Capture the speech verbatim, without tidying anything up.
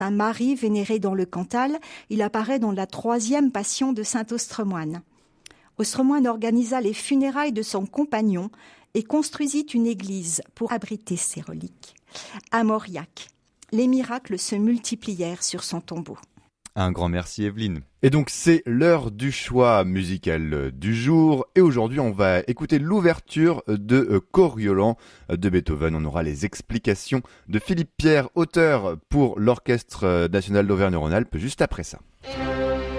Saint Marie vénéré dans le Cantal, il apparaît dans la troisième passion de saint Austremoine. Austremoine organisa les funérailles de son compagnon et construisit une église pour abriter ses reliques. À Mauriac, les miracles se multiplièrent sur son tombeau. Un grand merci Evelyne. Et donc c'est l'heure du choix musical du jour et aujourd'hui on va écouter l'ouverture de Coriolan de Beethoven. On aura les explications de Philippe Pierre, auteur pour l'Orchestre national d'Auvergne-Rhône-Alpes juste après ça.